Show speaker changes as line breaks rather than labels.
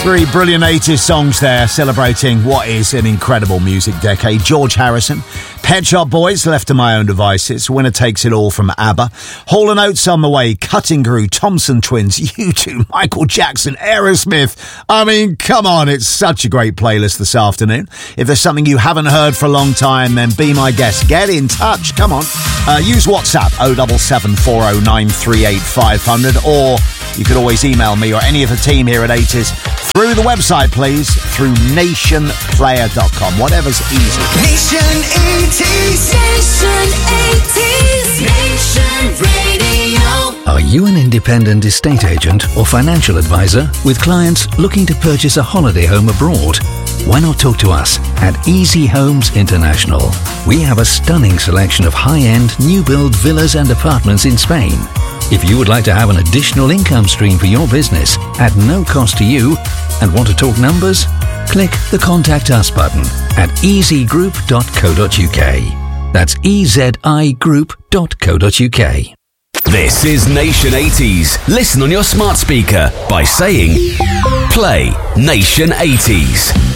Three brilliant 80s songs there celebrating what is an incredible music decade. George Harrison, Pet Shop Boys, Left to My Own Devices, Winner Takes It All from ABBA, Hall & Oates on the Way, Cutting Crew, Thompson Twins, U2, Michael Jackson, Aerosmith. I mean, come on, it's such a great playlist this afternoon. If there's something you haven't heard for a long time, then be my guest. Get in touch, come on. Use WhatsApp 077 409 38500, or you could always email me or any of the team here at 80s through the website, please, through nationplayer.com. Whatever's easy.
Nation 80s. Nation 80s. Nation Radio.
Are you an independent estate agent or financial advisor with clients looking to purchase a holiday home abroad? Why not talk to us at Easy Homes International? We have a stunning selection of high-end new-build villas and apartments in Spain. If you would like to have an additional income stream for your business at no cost to you and want to talk numbers, click the Contact Us button at easygroup.co.uk. That's ezigroup.co.uk.
This is Nation 80s. Listen on your smart speaker by saying, play Nation 80s.